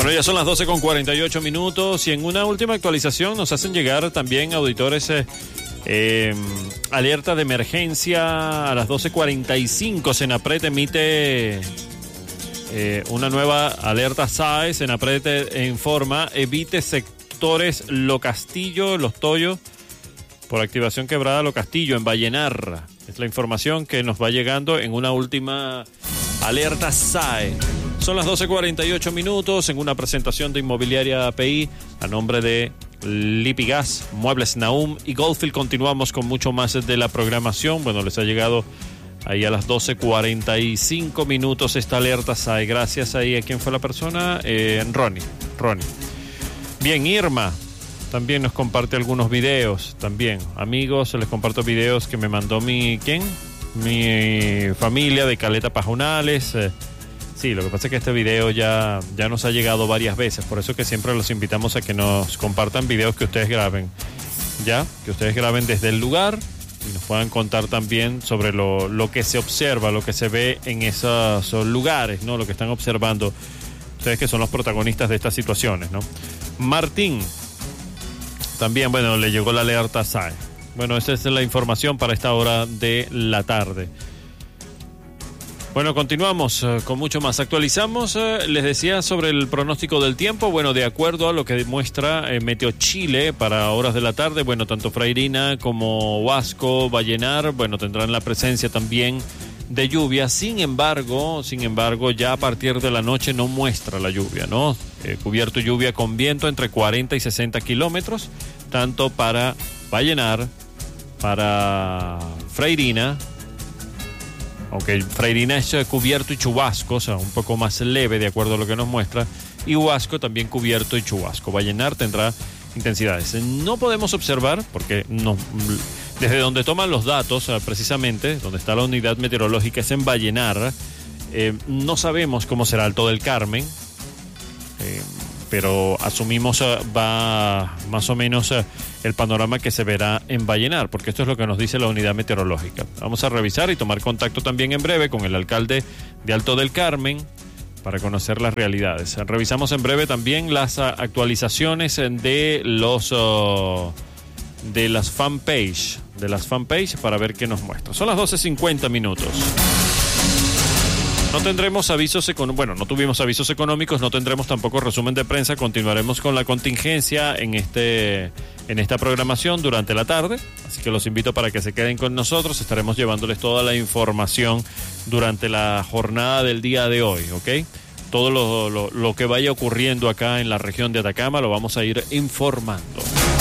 Bueno, ya son las 12:48 y en una última actualización nos hacen llegar también auditores alerta de emergencia a las 12:45. Senapred emite una nueva alerta SAE. Senapred informa, evite sectores Lo Castillo, Los Toyos, por activación quebrada Lo Castillo, en Vallenar. Es la información que nos va llegando en una última alerta SAE. Son las 12:48 en una presentación de Inmobiliaria API a nombre de Lipigas, Muebles Naum y Goldfield. Continuamos con mucho más de la programación. Bueno, les ha llegado ahí a las 12:45 esta alerta SAE. Gracias ahí a quién fue la persona, Ronnie. Bien, Irma también nos comparte algunos videos. También, amigos, les comparto videos que me mandó mi familia de Caleta Pajonales. Sí, lo que pasa es que este video ya nos ha llegado varias veces, por eso que siempre los invitamos a que nos compartan videos que ustedes graben, que ustedes graben desde el lugar y nos puedan contar también sobre lo que se observa, lo que se ve en esos lugares, ¿no? Lo que están observando ustedes, que son los protagonistas de estas situaciones, ¿no? Martín, también, bueno, le llegó la alerta SAE. Bueno, esa es la información para esta hora de la tarde. Bueno, continuamos con mucho más. Actualizamos, les decía, sobre el pronóstico del tiempo. Bueno, de acuerdo a lo que muestra Meteo Chile para horas de la tarde, bueno, tanto Freirina como Huasco, Vallenar, bueno, tendrán la presencia también de lluvia. Sin embargo, ya a partir de la noche no muestra la lluvia, ¿no? Cubierto lluvia con viento entre 40 y 60 kilómetros, tanto para Vallenar, para Freirina, aunque Freirina es cubierto y chubasco, o sea, un poco más leve de acuerdo a lo que nos muestra, y Huasco también cubierto y chubasco. Vallenar tendrá intensidades. No podemos observar, porque no, desde donde toman los datos, precisamente, donde está la unidad meteorológica es en Vallenar, no sabemos cómo será Alto del Carmen, pero asumimos va más o menos el panorama que se verá en Vallenar, porque esto es lo que nos dice la unidad meteorológica. Vamos a revisar y tomar contacto también en breve con el alcalde de Alto del Carmen para conocer las realidades. Revisamos en breve también las actualizaciones de las fanpage, para ver qué nos muestra. Son las 12:50. No tendremos avisos no tuvimos avisos económicos, no tendremos tampoco resumen de prensa. Continuaremos con la contingencia en esta programación durante la tarde, así que los invito para que se queden con nosotros. Estaremos llevándoles toda la información durante la jornada del día de hoy, ¿ok? Todo lo que vaya ocurriendo acá en la región de Atacama lo vamos a ir informando.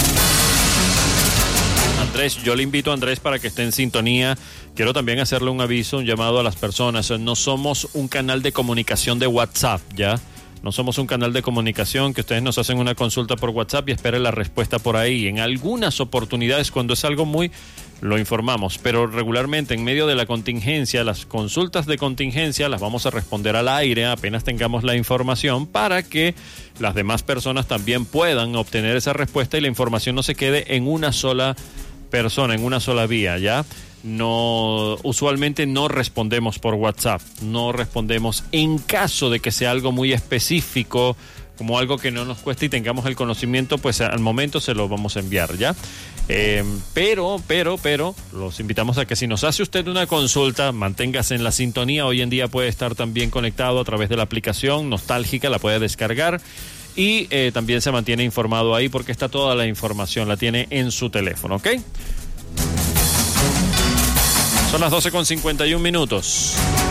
Andrés, yo le invito a Andrés para que esté en sintonía. Quiero también hacerle un aviso, un llamado a las personas. No somos un canal de comunicación de WhatsApp, ¿ya? No somos un canal de comunicación que ustedes nos hacen una consulta por WhatsApp y esperen la respuesta por ahí. En algunas oportunidades, cuando es algo lo informamos, pero regularmente en medio de la contingencia, las consultas de contingencia las vamos a responder al aire apenas tengamos la información, para que las demás personas también puedan obtener esa respuesta y la información no se quede en una sola persona, en una sola vía, ¿ya? No, usualmente no respondemos por WhatsApp, no respondemos en caso de que sea algo muy específico, como algo que no nos cueste y tengamos el conocimiento, pues al momento se lo vamos a enviar, ¿ya? Pero los invitamos a que si nos hace usted una consulta, manténgase en la sintonía. Hoy en día puede estar también conectado a través de la aplicación Nostálgica, la puede descargar y también se mantiene informado ahí porque está toda la información, la tiene en su teléfono, ¿ok? Son las 12:51.